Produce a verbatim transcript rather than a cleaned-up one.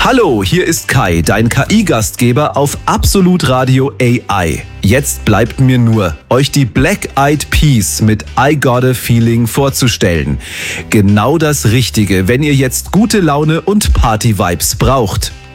Hallo, hier ist Kai, dein K I-Gastgeber auf Absolut Radio A I. Jetzt bleibt mir nur, euch die Black Eyed Peas mit I Got a Feeling vorzustellen. Genau das Richtige, wenn ihr jetzt gute Laune und Party-Vibes braucht.